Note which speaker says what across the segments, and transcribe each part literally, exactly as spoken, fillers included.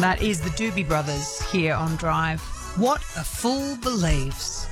Speaker 1: That is the Doobie Brothers here on Drive. What a fool believes.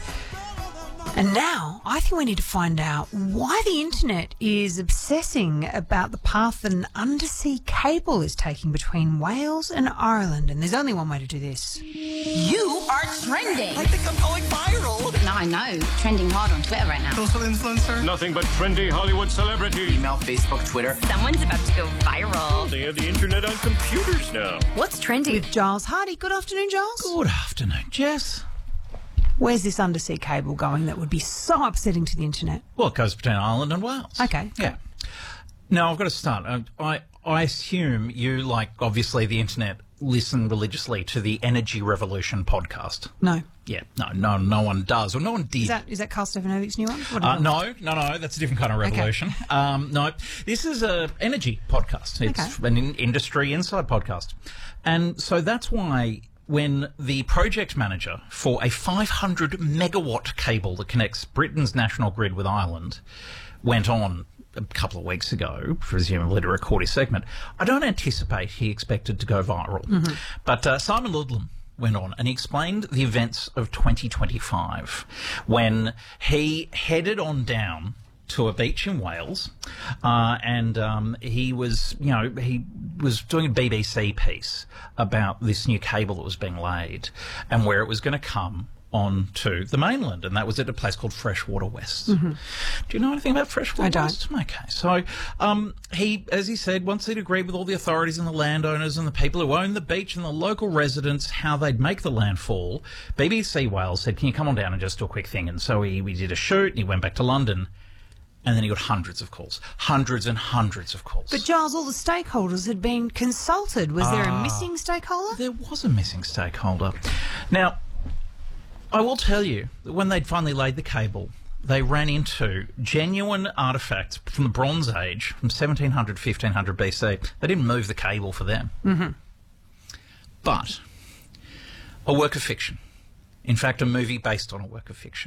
Speaker 1: And now I think we need to find out why the internet is obsessing about the path that an undersea cable is taking between Wales and Ireland. And there's only one way to do this.
Speaker 2: You are trending.
Speaker 3: I think I'm going viral.
Speaker 2: No, I know. Trending hard on Twitter right now.
Speaker 3: Social influencer.
Speaker 4: Nothing but trendy Hollywood celebrities.
Speaker 3: Email, Facebook, Twitter.
Speaker 2: Someone's about to go viral.
Speaker 4: They have the internet on computers now.
Speaker 2: What's trending?
Speaker 1: With Giles Hardy. Good afternoon, Giles.
Speaker 5: Good afternoon, Jess.
Speaker 1: Where's this undersea cable going that would be so upsetting to the internet?
Speaker 5: Well, it goes between Ireland and Wales.
Speaker 1: Okay.
Speaker 5: Yeah. Now, I've got to start. I, I, I assume you, like, obviously, the internet, listen religiously to the Energy Revolution podcast.
Speaker 1: No.
Speaker 5: Yeah, no, no, no one does, or no one did.
Speaker 1: Is that is that Carl Stefanovic's new one? What
Speaker 5: Uh, no, no, no, that's a different kind of revolution.
Speaker 1: Okay.
Speaker 5: Um, no, this is a energy podcast. It's
Speaker 1: Okay.
Speaker 5: an in- industry inside podcast. And so that's why when the project manager for a five hundred megawatt cable that connects Britain's national grid with Ireland went on a couple of weeks ago, presumably to record his segment, I don't anticipate he expected to go viral.
Speaker 1: Mm-hmm.
Speaker 5: But uh, Simon Ludlam went on and he explained the events of twenty twenty-five when he headed on down to a beach in Wales, uh, and um, he was, you know, he was doing a B B C piece about this new cable that was being laid and where it was going to come on to the mainland, and that was at a place called Freshwater West. Mm-hmm. Do you know anything about Freshwater
Speaker 1: I don't.
Speaker 5: West? Okay, so um, he, as he said, once he'd agreed with all the authorities and the landowners and the people who own the beach and the local residents how they'd make the landfall, B B C Wales said, can you come on down and just do a quick thing? And so he, we did a shoot and he went back to London. And then he got hundreds of calls, hundreds and hundreds of calls.
Speaker 1: But Giles, all the stakeholders had been consulted. Was there a
Speaker 5: Ah.
Speaker 1: missing stakeholder?
Speaker 5: There was a missing stakeholder. Now, I will tell you that when they'd finally laid the cable, they ran into genuine artefacts from the Bronze Age, from seventeen hundred, fifteen hundred B C. They didn't move the cable for them. Mm-hmm. But a work of fiction, in fact, a movie based on a work of fiction,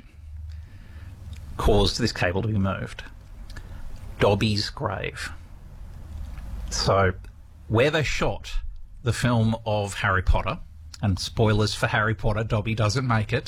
Speaker 5: caused this cable to be moved. Dobby's grave. So, where they shot the film of Harry Potter, and spoilers for Harry Potter, Dobby doesn't make it,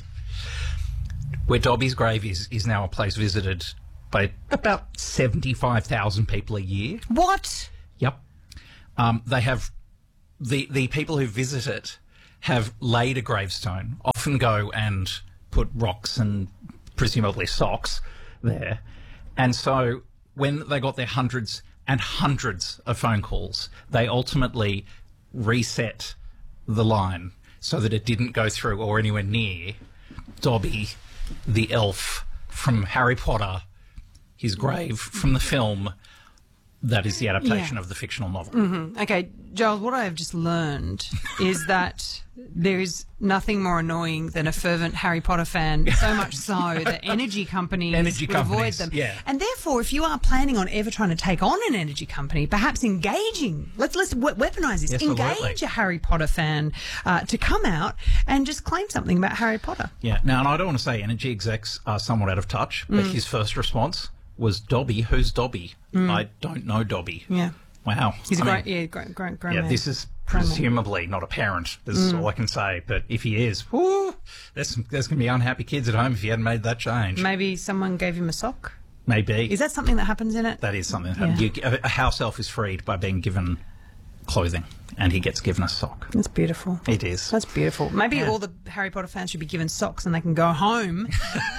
Speaker 5: where Dobby's grave is, is now a place visited by about seventy-five thousand people a year.
Speaker 1: What?
Speaker 5: Yep. Um, they have, the, the people who visit it have laid a gravestone, often go and put rocks and presumably socks there. And so when they got their hundreds and hundreds of phone calls, they ultimately reset the line so that it didn't go through or anywhere near Dobby, the elf from Harry Potter, his grave from the film that is the adaptation
Speaker 1: Yeah.
Speaker 5: of the fictional novel.
Speaker 1: Mm-hmm. Okay, Giles, what I have just learned is that there is nothing more annoying than a fervent Harry Potter fan, so much so that energy companies
Speaker 5: Energy
Speaker 1: would avoid
Speaker 5: companies,
Speaker 1: them.
Speaker 5: yeah.
Speaker 1: And therefore, if you are planning on ever trying to take on an energy company, perhaps engaging, let's let's we- weaponise this,
Speaker 5: Yes,
Speaker 1: engage
Speaker 5: absolutely.
Speaker 1: a Harry Potter fan uh, to come out and just claim something about Harry Potter.
Speaker 5: Yeah. Now, and I don't want to say energy execs are somewhat out of touch, but his first response was, Dobby, who's Dobby? I don't know Dobby.
Speaker 1: Yeah.
Speaker 5: Wow.
Speaker 1: He's a
Speaker 5: I
Speaker 1: great,
Speaker 5: mean,
Speaker 1: yeah, great, great, great
Speaker 5: yeah,
Speaker 1: man.
Speaker 5: this is
Speaker 1: Grown man.
Speaker 5: presumably not a parent. This is all I can say. But if he is, whoo, there's, some, there's going to be unhappy kids at home if he hadn't made that change.
Speaker 1: Maybe someone gave him a sock.
Speaker 5: Maybe.
Speaker 1: Is that something that happens in it?
Speaker 5: That is something that
Speaker 1: Yeah.
Speaker 5: happens. You, a, a house elf is freed by being given clothing, and he gets given a sock.
Speaker 1: That's beautiful.
Speaker 5: It is.
Speaker 1: That's beautiful. Maybe
Speaker 5: Yeah.
Speaker 1: all the Harry Potter fans should be given socks and they can go home,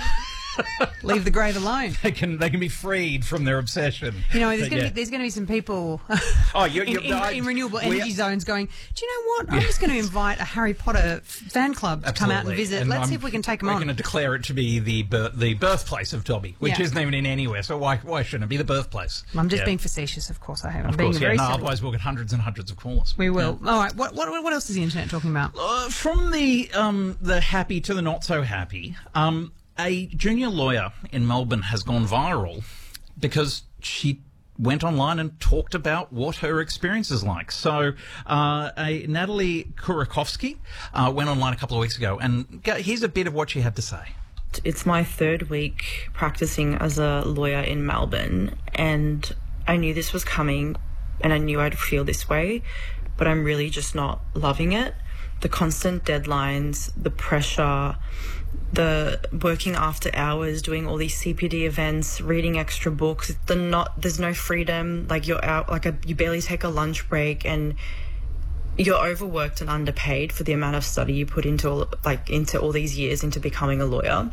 Speaker 1: leave the grave alone.
Speaker 5: They can they can be freed from their obsession.
Speaker 1: You know, there's
Speaker 5: But
Speaker 1: going to
Speaker 5: yeah.
Speaker 1: be there's going to be some people
Speaker 5: Oh, you're,
Speaker 1: in,
Speaker 5: you're,
Speaker 1: in,
Speaker 5: I-
Speaker 1: in renewable
Speaker 5: we-
Speaker 1: energy zones going, do you know what? I'm just going to invite a Harry Potter f- fan club to come out and
Speaker 5: Absolutely.
Speaker 1: visit.
Speaker 5: And
Speaker 1: Let's see
Speaker 5: I'm-
Speaker 1: if we can take them
Speaker 5: We're
Speaker 1: on.
Speaker 5: going to declare it to be the bir- the birthplace of Dobby, which
Speaker 1: Yeah.
Speaker 5: isn't even in anywhere. So why why shouldn't it be the birthplace?
Speaker 1: I'm just
Speaker 5: Yeah.
Speaker 1: being facetious, of course I have. I'm
Speaker 5: Of
Speaker 1: being
Speaker 5: course, yeah.
Speaker 1: very
Speaker 5: No,
Speaker 1: silly.
Speaker 5: otherwise we'll get hundreds and hundreds of callers.
Speaker 1: We will. All right. What, what what else is the internet talking about?
Speaker 5: Uh, from the um, the happy to the not so happy, um, a junior lawyer in Melbourne has gone viral because she went online and talked about what her experience is like. So uh, a Natalie Kurakovsky uh, went online a couple of weeks ago, and go- here's a bit of what she had to say.
Speaker 6: It's my third week practicing as a lawyer in Melbourne, and I knew this was coming and I knew I'd feel this way. but I'm really just not loving it. The constant deadlines, the pressure, the working after hours, doing all these C P D events, reading extra books. The not there's no freedom. Like you're out, like a, you barely take a lunch break, and you're overworked and underpaid for the amount of study you put into all, like into all these years into becoming a lawyer.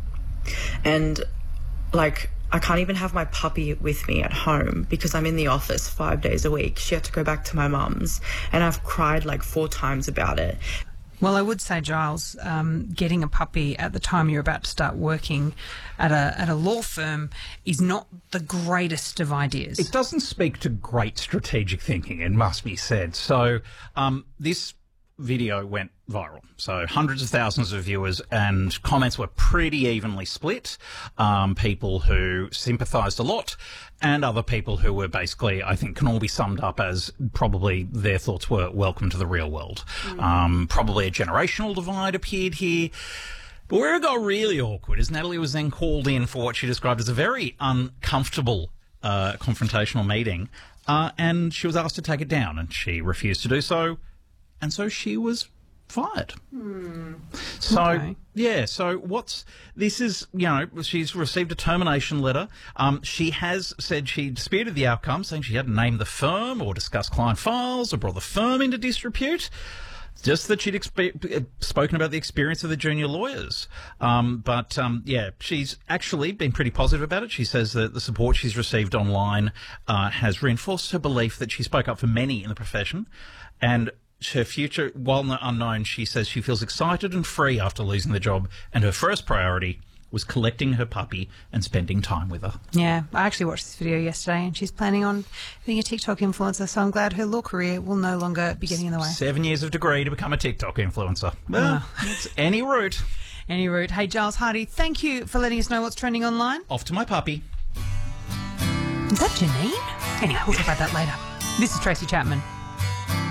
Speaker 6: And like I can't even have my puppy with me at home because I'm in the office five days a week. She had to go back to my mum's, and I've cried like four times about it.
Speaker 1: Well, I would say, Giles, um, getting a puppy at the time you're about to start working at a at a law firm is not the greatest of ideas.
Speaker 5: It doesn't speak to great strategic thinking, it must be said. So um, this video went viral. So hundreds of thousands of viewers, and comments were pretty evenly split. Um, people who sympathised a lot, and other people who were basically, I think, can all be summed up as probably their thoughts were welcome to the real world. Mm. Um, probably a generational divide appeared here. But where it got really awkward is Natalie was then called in for what she described as a very uncomfortable uh, confrontational meeting, uh, and she was asked to take it down, and she refused to do so. And so she was fired.
Speaker 1: Hmm.
Speaker 5: So,
Speaker 1: okay.
Speaker 5: yeah, so what's, this is, you know, she's received a termination letter. Um, she has said she disputed the outcome, saying she hadn't named the firm or discussed client files or brought the firm into disrepute. Just that she'd expe- spoken about the experience of the junior lawyers. Um, but, um, yeah, she's actually been pretty positive about it. She says that the support she's received online uh, has reinforced her belief that she spoke up for many in the profession. And her future, while not unknown, she says she feels excited and free after losing the job, and her first priority was collecting her puppy and spending time with her.
Speaker 1: Yeah, I actually watched this video yesterday, and she's planning on being a TikTok influencer, so I'm glad her law career will no longer be getting in the way.
Speaker 5: Seven years of degree to become a TikTok influencer. Well, it's any route.
Speaker 1: Any route. Hey, Giles Hardy, thank you for letting us know what's trending online.
Speaker 5: Off to my puppy.
Speaker 1: Is that Janine? Anyway, we'll talk about that later. This is Tracy Chapman.